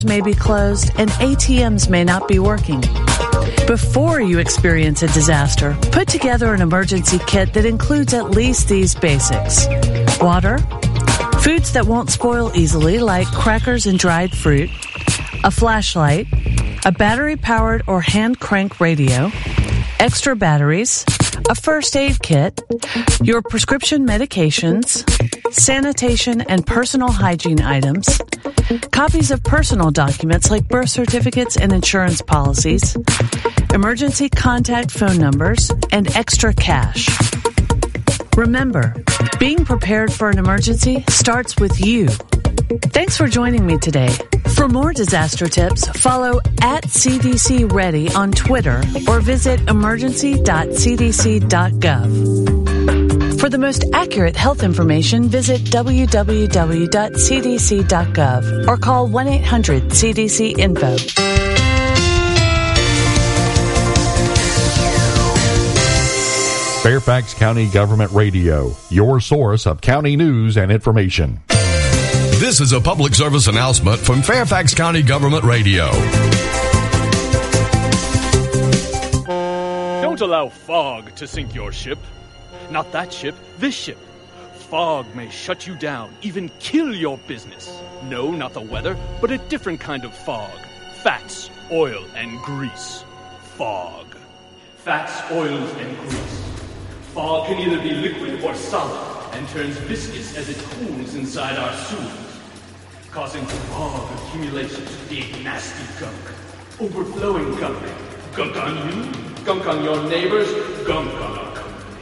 may be closed and ATMs may not be working. Before you experience a disaster, put together an emergency kit that includes at least these basics: water, foods that won't spoil easily like crackers and dried fruit, a flashlight, a battery-powered or hand-crank radio, extra batteries, a first aid kit, your prescription medications, sanitation and personal hygiene items, copies of personal documents like birth certificates and insurance policies, emergency contact phone numbers, and extra cash. Remember, being prepared for an emergency starts with you. Thanks for joining me today. For more disaster tips, follow @CDC Ready on Twitter or visit emergency.cdc.gov. For the most accurate health information, visit www.cdc.gov or call 1-800-CDC-INFO. Fairfax County Government Radio, your source of county news and information. This is a public service announcement from Fairfax County Government Radio. Don't allow fog to sink your ship. Not that ship, this ship. Fog may shut you down, even kill your business. No, not the weather, but a different kind of fog. Fats, oil, and grease. Fog. Fats, oils, and grease. Fog can either be liquid or solid and turns viscous as it cools inside our sewers, causing fog accumulation to big nasty gunk. Overflowing gunk. Gunk on you, gunk on your neighbors, gunk on our community.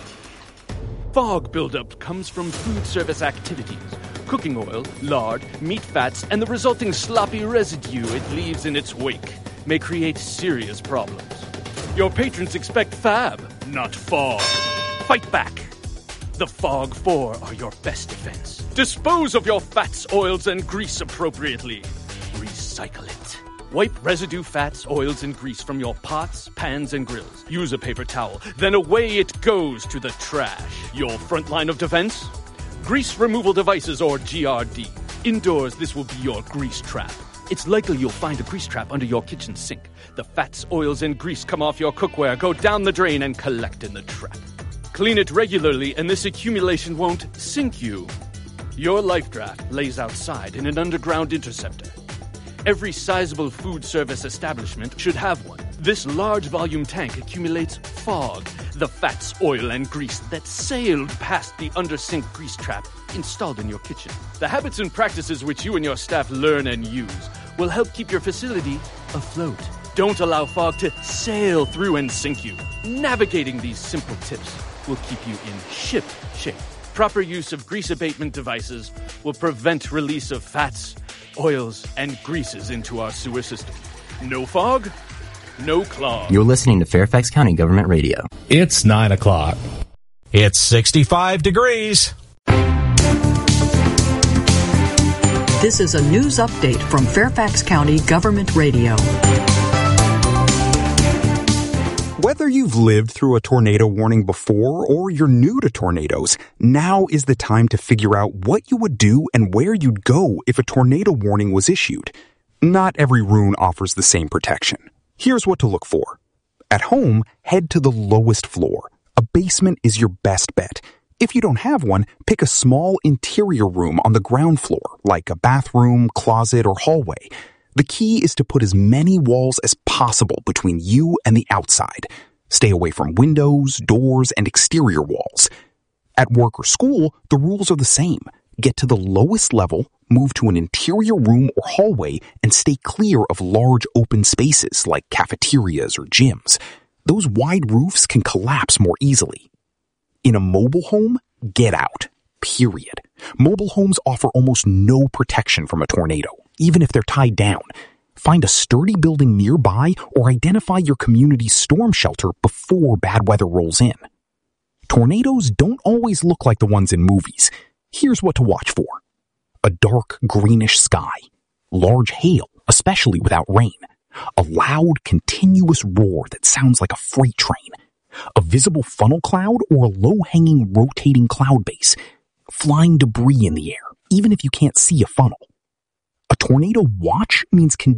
Fog buildup comes from food service activities. Cooking oil, lard, meat fats, and the resulting sloppy residue it leaves in its wake may create serious problems. Your patrons expect fab, not fog. Fight back. The Fog 4 are your best defense. Dispose of your fats, oils, and grease appropriately. Recycle it. Wipe residue fats, oils, and grease from your pots, pans, and grills. Use a paper towel. Then away it goes to the trash. Your front line of defense? Grease removal devices, or GRD. Indoors, this will be your grease trap. It's likely you'll find a grease trap under your kitchen sink. The fats, oils, and grease come off your cookware, go down the drain, and collect in the trap. Clean it regularly, and this accumulation won't sink you. Your life draft lays outside in an underground interceptor. Every sizable food service establishment should have one. This large volume tank accumulates fog, the fats, oil, and grease that sailed past the under-sink grease trap installed in your kitchen. The habits and practices which you and your staff learn and use will help keep your facility afloat. Don't allow fog to sail through and sink you. Navigating these simple tips will keep you in ship shape. Proper use of grease abatement devices will prevent release of fats, oils, and greases into our sewer system. No fog, no clog. You're listening to Fairfax County Government Radio. It's 9 o'clock. It's 65 degrees. This is a news update from Fairfax County Government Radio. Whether you've lived through a tornado warning before or you're new to tornadoes, now is the time to figure out what you would do and where you'd go if a tornado warning was issued. Not every room offers the same protection. Here's what to look for. At home, head to the lowest floor. A basement is your best bet. If you don't have one, pick a small interior room on the ground floor, like a bathroom, closet, or hallway. The key is to put as many walls as possible between you and the outside. Stay away from windows, doors, and exterior walls. At work or school, the rules are the same. Get to the lowest level, move to an interior room or hallway, and stay clear of large open spaces like cafeterias or gyms. Those wide roofs can collapse more easily. In a mobile home, get out. Period. Mobile homes offer almost no protection from a tornado, even if they're tied down. Find a sturdy building nearby or identify your community's storm shelter before bad weather rolls in. Tornadoes don't always look like the ones in movies. Here's what to watch for. A dark greenish sky. Large hail, especially without rain. A loud, continuous roar that sounds like a freight train. A visible funnel cloud or a low-hanging, rotating cloud base. Flying debris in the air, even if you can't see a funnel. A tornado watch means conditions